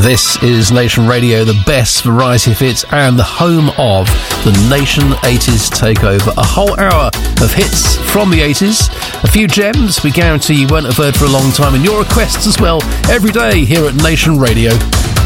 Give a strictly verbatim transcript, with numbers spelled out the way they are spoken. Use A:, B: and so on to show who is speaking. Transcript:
A: This is Nation Radio, the best variety of hits and the home of the Nation eighties Takeover. A whole hour of hits from the eighties, a few gems we guarantee you won't have heard for a long time, and your requests as well every day here at Nation Radio.